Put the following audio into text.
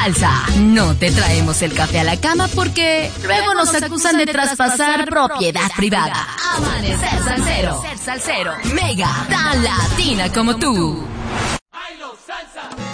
Salsa. No te traemos el café a la cama porque luego nos acusan de traspasar propiedad privada. Amanecer Salsero. Mega, tan latina como tú.